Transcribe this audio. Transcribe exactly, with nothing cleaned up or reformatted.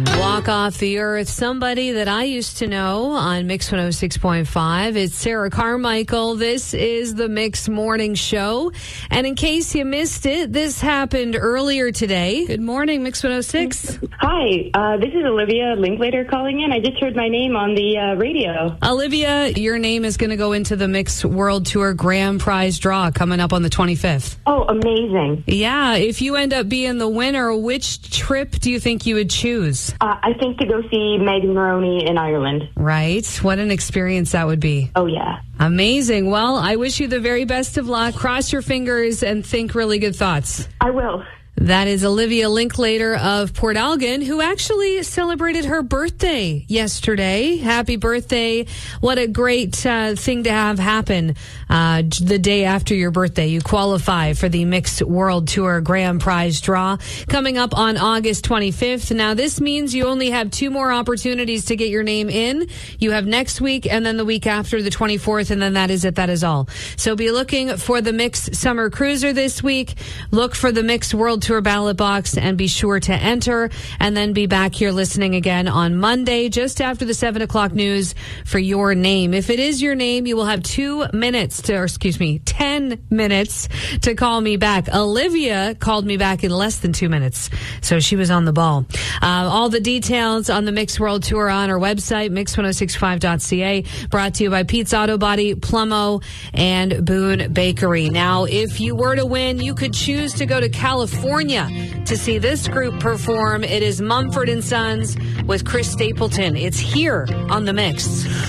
Walk off the earth, somebody that I used to know on Mix one oh six point five. It's Sarah Carmichael. This is the Mix Morning Show. And in case you missed it, this happened earlier today. Good morning, Mix one oh six. Hi, uh, this is Olivia Linklater calling in. I just heard my name on the uh, radio. Olivia, your name is going to go into the Mix World Tour Grand Prize draw coming up on the twenty-fifth. Oh, amazing. Yeah, if you end up being the winner, which trip do you think you would choose? Uh, I think to go see Megan Maroney in Ireland. Right. What an experience that would be. Oh, yeah. Amazing. Well, I wish you the very best of luck. Cross your fingers and think really good thoughts. I will. That is Olivia Linklater of Port Elgin, who actually celebrated her birthday yesterday. Happy birthday. What a great uh, thing to have happen uh, the day after your birthday. You qualify for the Mixed World Tour Grand Prize draw coming up on August twenty-fifth. Now, this means you only have two more opportunities to get your name in. You have next week and then the week after, the twenty-fourth, and then that is it. That is all. So be looking for the Mixed Summer Cruiser this week. Look for the Mixed World Tour ballot box and be sure to enter, and then be back here listening again on Monday just after the seven o'clock news for your name. If it is your name, you will have two minutes to, or excuse me, ten minutes to call me back. Olivia called me back in less than two minutes, so she was on the ball. Uh, all the details on the Mix World Tour on our website, mix ten sixty-five dot c a, brought to you by Pete's Auto Body, Plumo, and Boone Bakery. Now, if you were to win, you could choose to go to California to see this group perform. It is Mumford and Sons with Chris Stapleton. It's here on The Mix.